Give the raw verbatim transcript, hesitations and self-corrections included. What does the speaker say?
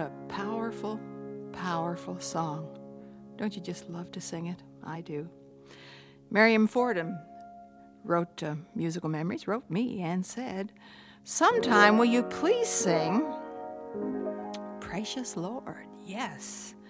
a powerful, powerful song. Don't you just love to sing it? I do. Miriam Fordham wrote uh, Musical Memories, wrote me, and said, "Sometime will you please sing Precious Lord?" Yes.